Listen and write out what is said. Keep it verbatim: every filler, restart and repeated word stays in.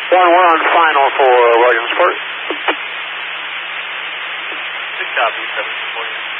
One, we're on final for Williamsport. Good copy, seven forty.